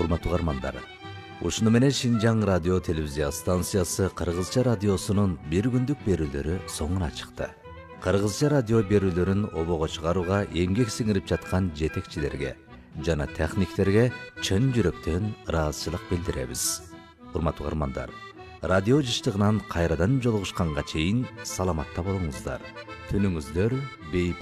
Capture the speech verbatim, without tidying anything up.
урматтуу угармандар. Ушуну менен Шинжаң радио телевизия станциясы Кыргызча радиосунун бир күндүк берүүлөрү соңуна чыкты. Кыргызча радио берүүлөрүн обого чыгарууга эмгек сиңирип жаткан жетекчилерге жана техниктерге чын жүрөктөн ыраазычылык билдиребиз. Урматтуу угармандар, радио жыштыгынан кайрадан жолугушканга чейин саламатта болуңуздар. Түнүңүздөр бейпит